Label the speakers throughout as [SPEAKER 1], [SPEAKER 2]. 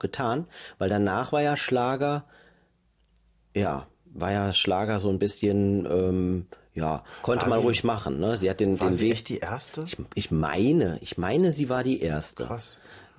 [SPEAKER 1] getan, weil danach war ja Schlager so ein bisschen, konnte man ruhig machen. Ne? Sie hat den
[SPEAKER 2] sie
[SPEAKER 1] Weg.
[SPEAKER 2] echt die erste?
[SPEAKER 1] Ich meine, sie war die erste.
[SPEAKER 2] Krass.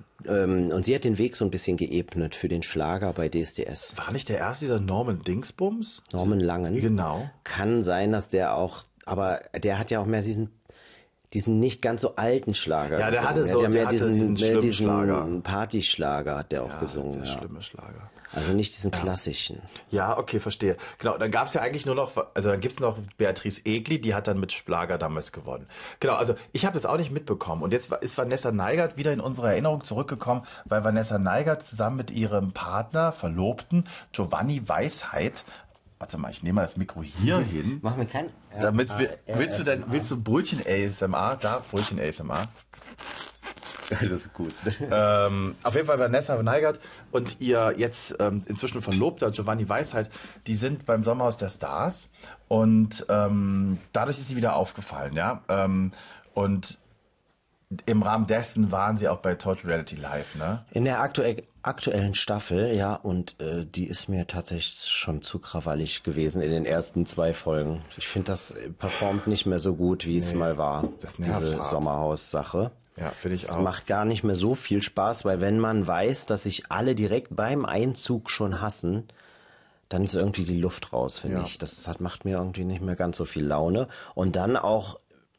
[SPEAKER 1] Und sie hat den Weg so ein bisschen geebnet für den Schlager bei DSDS.
[SPEAKER 2] War nicht der erste dieser Norman Dingsbums?
[SPEAKER 1] Norman Langen.
[SPEAKER 2] Genau.
[SPEAKER 1] Kann sein, dass der auch, aber der hat ja auch mehr diesen nicht ganz so alten Schlager.
[SPEAKER 2] Ja, der
[SPEAKER 1] gesungen.
[SPEAKER 2] hatte diesen schlimmen Schlager.
[SPEAKER 1] Partyschlager hat der auch gesungen.
[SPEAKER 2] Der
[SPEAKER 1] Ja.
[SPEAKER 2] schlimme Schlager.
[SPEAKER 1] Also nicht diesen klassischen.
[SPEAKER 2] Ja, okay, verstehe. Genau, dann gab's ja eigentlich nur noch, also dann gibt's noch Beatrice Egli, die hat dann mit Schlager damals gewonnen. Genau, also ich habe das auch nicht mitbekommen. Und jetzt ist Vanessa Neigert wieder in unsere Erinnerung zurückgekommen, weil Vanessa Neigert zusammen mit ihrem Partner, Verlobten, Giovanni Weisheit, warte mal, ich nehme mal das Mikro hier hin.
[SPEAKER 1] Machen wir kein...
[SPEAKER 2] Damit willst du Brötchen ASMR? Da, Brötchen ASMR. Das ist gut. Auf jeden Fall Vanessa Neigert und ihr jetzt inzwischen Verlobter Giovanni Weisheit, die sind beim Sommerhaus der Stars und dadurch ist sie wieder aufgefallen, ja. Und im Rahmen dessen waren sie auch bei Total Reality Live, ne?
[SPEAKER 1] In der aktuellen Staffel, ja, und die ist mir tatsächlich schon zu krawallig gewesen in den ersten 2 Folgen. Ich finde, das performt nicht mehr so gut, wie es mal war, diese Sommerhaus-Sache.
[SPEAKER 2] Ja, finde ich auch.
[SPEAKER 1] Es macht gar nicht mehr so viel Spaß, weil wenn man weiß, dass sich alle direkt beim Einzug schon hassen, dann ist irgendwie die Luft raus, finde ich. Das macht mir irgendwie nicht mehr ganz so viel Laune. Und dann auch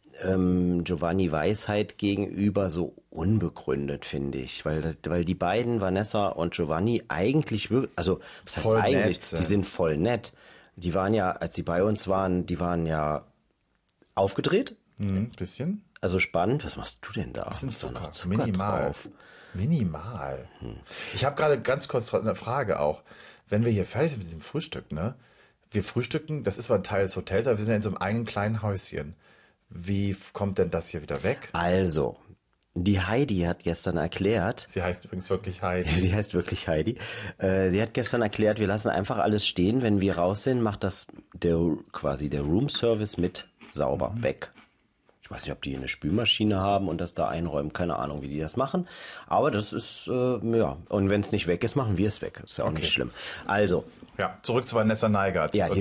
[SPEAKER 1] Giovanni Weisheit gegenüber so unbegründet, finde ich. Weil die beiden, Vanessa und Giovanni, eigentlich wirklich, also was heißt eigentlich, die sind voll nett. Die waren ja, als sie bei uns waren, die waren ja aufgedreht.
[SPEAKER 2] Bisschen.
[SPEAKER 1] Also spannend. Was machst du denn da?
[SPEAKER 2] Bisschen Zucker.
[SPEAKER 1] Noch Zucker
[SPEAKER 2] Minimal.
[SPEAKER 1] drauf.
[SPEAKER 2] Minimal. Ich habe gerade ganz kurz eine Frage auch. Wenn wir hier fertig sind mit diesem Frühstück, ne? Wir frühstücken, das ist zwar ein Teil des Hotels, aber wir sind ja in so einem eigenen kleinen Häuschen. Wie kommt denn das hier wieder weg?
[SPEAKER 1] Also, die Heidi hat gestern erklärt.
[SPEAKER 2] Sie heißt übrigens wirklich Heidi.
[SPEAKER 1] Sie heißt wirklich Heidi. Sie hat gestern erklärt, wir lassen einfach alles stehen. Wenn wir raus sind, macht das der Roomservice mit sauber weg. Ich weiß nicht, ob die eine Spülmaschine haben und das da einräumen. Keine Ahnung, wie die das machen. Aber das ist, Und wenn es nicht weg ist, machen wir es weg. Ist ja auch nicht schlimm. Also.
[SPEAKER 2] Ja, zurück zu Vanessa Neigert.
[SPEAKER 1] Ja, die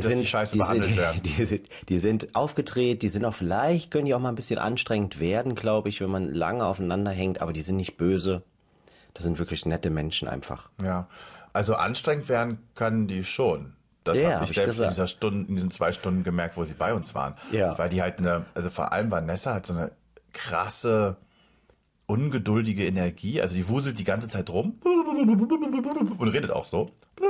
[SPEAKER 1] sind aufgedreht, die sind auch vielleicht, können die auch mal ein bisschen anstrengend werden, glaube ich, wenn man lange aufeinander hängt. Aber die sind nicht böse. Das sind wirklich nette Menschen einfach.
[SPEAKER 2] Ja, also anstrengend werden können die schon. Das habe ich selbst in diesen 2 Stunden gemerkt, wo sie bei uns waren.
[SPEAKER 1] Ja.
[SPEAKER 2] Weil die halt also vor allem Vanessa hat so eine krasse, ungeduldige Energie. Also die wuselt die ganze Zeit rum und redet auch so.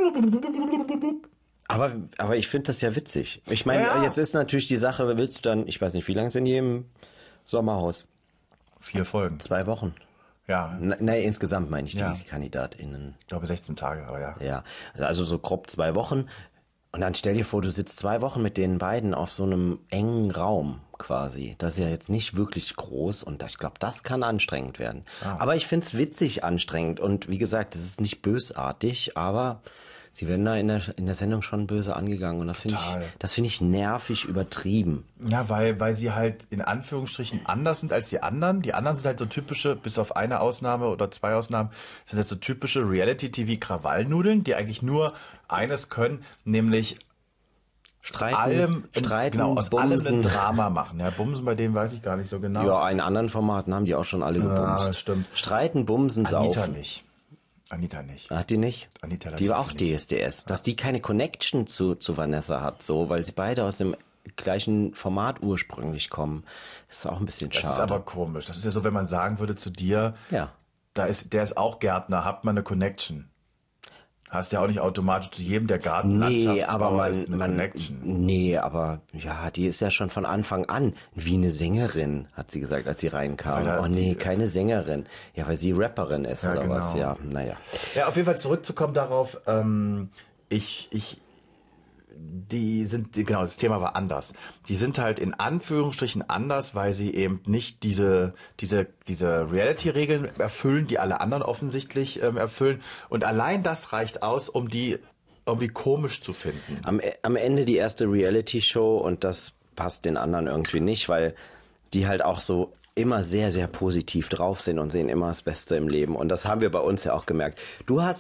[SPEAKER 1] Aber ich finde das ja witzig. Ich meine, jetzt ist natürlich die Sache, willst du dann, ich weiß nicht, wie lange sind die im Sommerhaus?
[SPEAKER 2] 4 Folgen.
[SPEAKER 1] 2 Wochen.
[SPEAKER 2] Ja.
[SPEAKER 1] Nee, insgesamt meine ich die KandidatInnen.
[SPEAKER 2] Ich glaube 16 Tage, aber ja.
[SPEAKER 1] Ja, also so grob 2 Wochen. Und dann stell dir vor, du sitzt 2 Wochen mit den beiden auf so einem engen Raum quasi. Das ist ja jetzt nicht wirklich groß und ich glaube, das kann anstrengend werden. Ah. Aber ich find's witzig anstrengend und wie gesagt, es ist nicht bösartig, aber sie werden da in der Sendung schon böse angegangen und das finde ich nervig übertrieben.
[SPEAKER 2] Ja, weil sie halt in Anführungsstrichen anders sind als die anderen. Die anderen sind halt so typische, bis auf eine Ausnahme oder 2 Ausnahmen, sind halt so typische Reality-TV-Krawallnudeln, die eigentlich nur eines können, nämlich
[SPEAKER 1] Streiten,
[SPEAKER 2] aus allem ein Drama machen. Ja, Bumsen, bei denen weiß ich gar nicht so genau.
[SPEAKER 1] Ja, in anderen Formaten haben die auch schon alle gebumst.
[SPEAKER 2] Ja, stimmt.
[SPEAKER 1] Streiten, Bumsen, Saufen.
[SPEAKER 2] Anita nicht.
[SPEAKER 1] Hat die nicht?
[SPEAKER 2] Anita
[SPEAKER 1] die war auch DSDS. Dass die keine Connection zu Vanessa hat, so, weil sie beide aus dem gleichen Format ursprünglich kommen. Das ist auch ein bisschen schade.
[SPEAKER 2] Das ist aber komisch. Das ist ja so, wenn man sagen würde zu dir, der ist auch Gärtner, habt man eine Connection. Hast ja auch nicht automatisch zu jedem, der Gartenlandschaftsbauer ist, eine Connection.
[SPEAKER 1] Nee, aber ja, die ist ja schon von Anfang an wie eine Sängerin, hat sie gesagt, als sie reinkam. Keine Sängerin. Ja, weil sie Rapperin ist oder genau. Was. Ja, naja.
[SPEAKER 2] Ja, auf jeden Fall zurückzukommen darauf, das Thema war anders. Die sind halt in Anführungsstrichen anders, weil sie eben nicht diese Reality-Regeln erfüllen, die alle anderen offensichtlich erfüllen. Und allein das reicht aus, um die irgendwie komisch zu finden.
[SPEAKER 1] Am Ende die erste Reality-Show und das passt den anderen irgendwie nicht, weil die halt auch so immer sehr, sehr positiv drauf sind und sehen immer das Beste im Leben. Und das haben wir bei uns ja auch gemerkt. Du hast